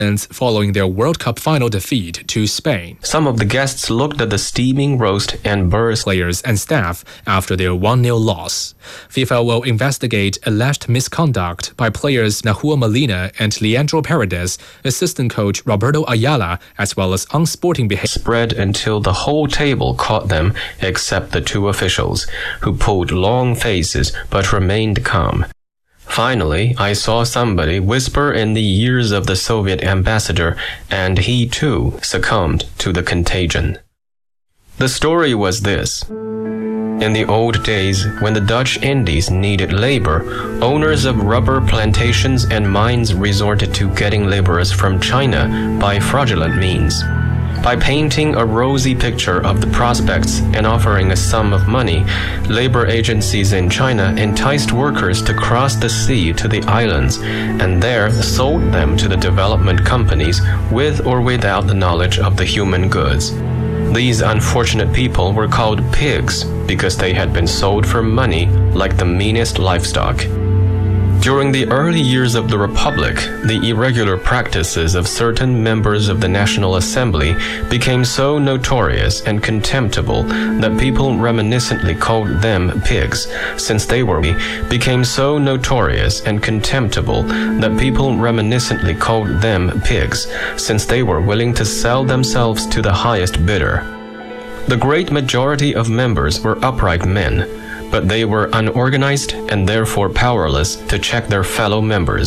following their World Cup final defeat to Spain. Some of the guests looked at the steaming roast and burst Players and staff after their 1-0 loss. FIFA will investigate alleged misconduct by players Nahuel Molina and Leandro Paredes, assistant coach Roberto Ayala, as well as unsporting behavior spread until the whole table caught them except the two officials, who pulled long faces but remained calm. Finally, I saw somebody whisper in the ears of the Soviet ambassador, and he too succumbed to the contagion. The story was this. In the old days, when the Dutch Indies needed labor, owners of rubber plantations and mines resorted to getting laborers from China by fraudulent means. By painting a rosy picture of the prospects and offering a sum of money, labor agencies in China enticed workers to cross the sea to the islands and there sold them to the development companies with or without the knowledge of the human goods. These unfortunate people were called pigs because they had been sold for money like the meanest livestock. During the early years of the Republic, the irregular practices of certain members of the National Assembly became so notorious and contemptible that people reminiscently called them pigs, since they were became so notorious and contemptible that people reminiscently called them pigs, since they were willing to sell themselves to the highest bidder. The great majority of members were upright men, but they were unorganized and therefore powerless to check their fellow members.